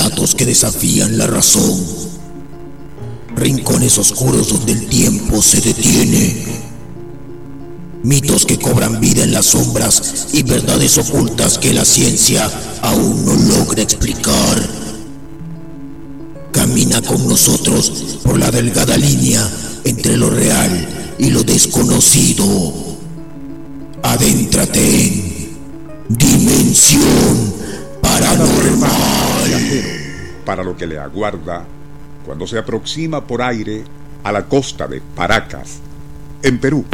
relatos que desafían la razón, rincones oscuros donde el tiempo se detiene, mitos que cobran vida en las sombras y verdades ocultas que la ciencia aún no logra explicar. Camina con nosotros por la delgada línea entre lo real y lo desconocido. Adéntrate en Dimensión Paranormal. Para lo que le aguarda cuando se aproxima por aire a la costa de Paracas, en Perú.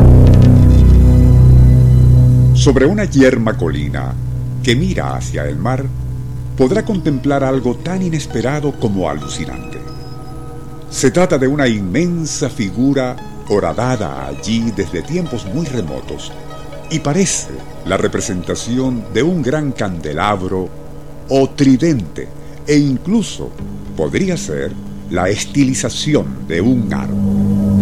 Sobre una yerma colina que mira hacia el mar, podrá contemplar algo tan inesperado como alucinante. Se trata de una inmensa figura horadada allí desde tiempos muy remotos y parece la representación de un gran candelabro o tridente, e incluso podría ser la estilización de un árbol.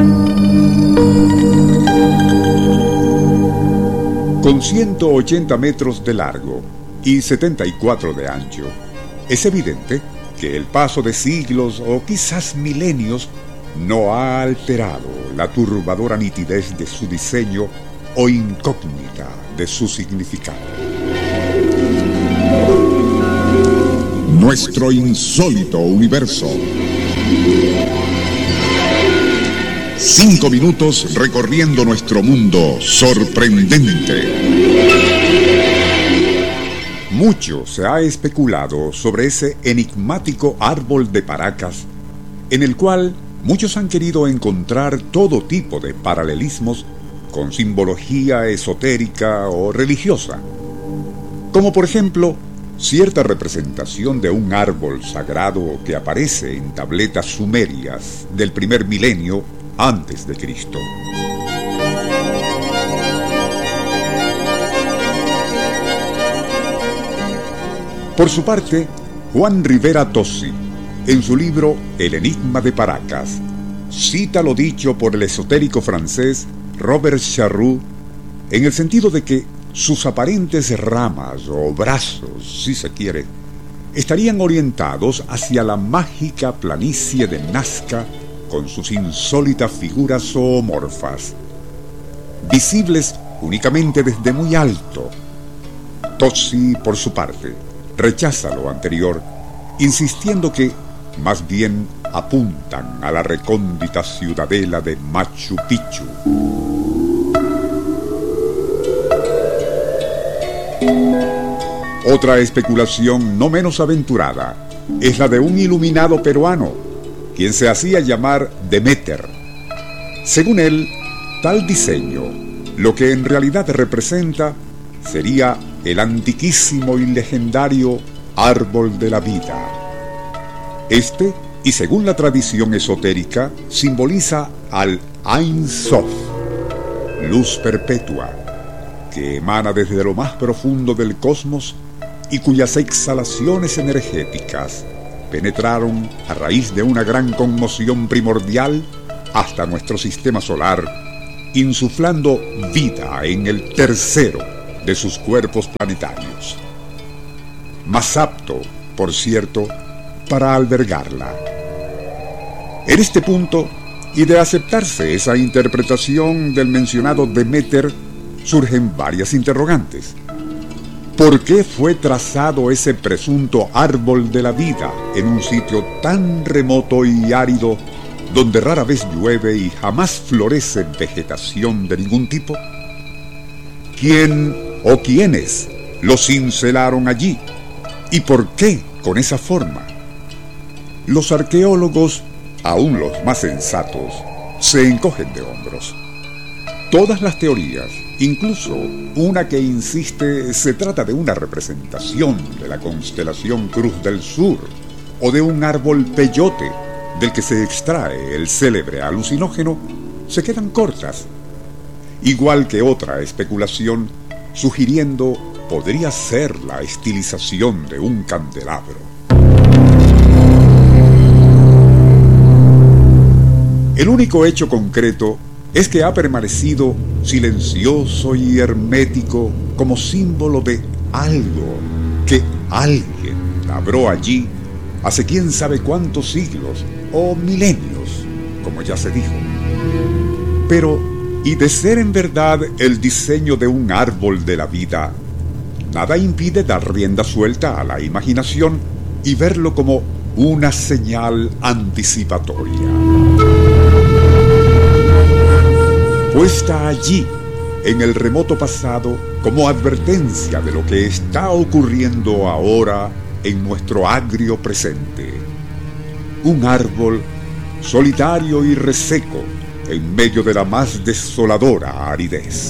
Con 180 metros de largo y 74 de ancho, es evidente que el paso de siglos o quizás milenios no ha alterado la turbadora nitidez de su diseño o incógnita de su significado. Nuestro insólito universo. 5 minutos recorriendo nuestro mundo sorprendente. Mucho se ha especulado sobre ese enigmático árbol de Paracas, en el cual muchos han querido encontrar todo tipo de paralelismos con simbología esotérica o religiosa, como por ejemplo cierta representación de un árbol sagrado que aparece en tabletas sumerias del primer milenio antes de Cristo. Por su parte, Juan Rivera Tosi, en su libro El enigma de Paracas, cita lo dicho por el esotérico francés Robert Charroux en el sentido de que sus aparentes ramas o brazos, si se quiere, estarían orientados hacia la mágica planicie de Nazca con sus insólitas figuras zoomorfas, visibles únicamente desde muy alto. Tosi, por su parte, rechaza lo anterior, insistiendo que más bien apuntan a la recóndita ciudadela de Machu Picchu. Otra especulación no menos aventurada es la de un iluminado peruano, quien se hacía llamar Demeter. Según él, tal diseño, lo que en realidad representa, sería el antiquísimo y legendario árbol de la vida. Este, y según la tradición esotérica, simboliza al Ein Sof, luz perpetua, que emana desde lo más profundo del cosmos y cuyas exhalaciones energéticas penetraron a raíz de una gran conmoción primordial hasta nuestro sistema solar, insuflando vida en el tercero de sus cuerpos planetarios, más apto, por cierto, para albergarla. En este punto, y de aceptarse esa interpretación del mencionado Demeter, surgen varias interrogantes. ¿Por qué fue trazado ese presunto árbol de la vida en un sitio tan remoto y árido, donde rara vez llueve y jamás florece vegetación de ningún tipo? ¿Quién o quiénes lo cincelaron allí? ¿Y por qué con esa forma? Los arqueólogos, aún los más sensatos, se encogen de hombros. Todas las teorías, incluso una que insiste se trata de una representación de la constelación Cruz del Sur o de un árbol peyote del que se extrae el célebre alucinógeno, se quedan cortas. Igual que otra especulación sugiriendo podría ser la estilización de un candelabro. El único hecho concreto es que ha permanecido silencioso y hermético como símbolo de algo que alguien labró allí hace quién sabe cuántos siglos o milenios, como ya se dijo. Pero, y de ser en verdad el diseño de un árbol de la vida, nada impide dar rienda suelta a la imaginación y verlo como una señal anticipatoria. Puesta allí, en el remoto pasado, como advertencia de lo que está ocurriendo ahora en nuestro agrio presente. Un árbol solitario y reseco en medio de la más desoladora aridez.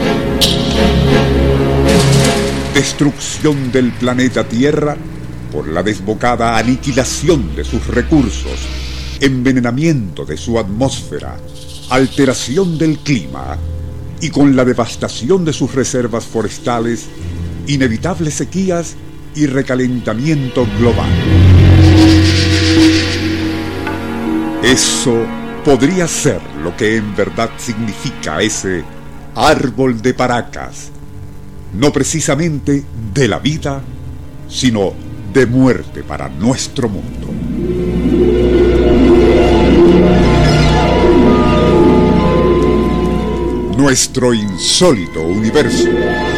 Destrucción del planeta Tierra por la desbocada aniquilación de sus recursos, envenenamiento de su atmósfera, alteración del clima y con la devastación de sus reservas forestales, inevitables sequías y recalentamiento global. Eso podría ser lo que en verdad significa ese árbol de Paracas, no precisamente de la vida, sino de muerte para nuestro mundo. Nuestro insólito universo.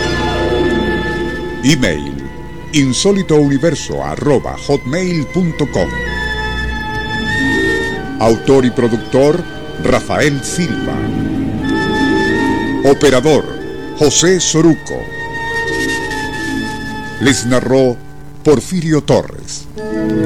Email: insólitouniverso@hotmail.com. Autor y productor: Rafael Silva. Operador: José Soruco. Les narró Porfirio Torres.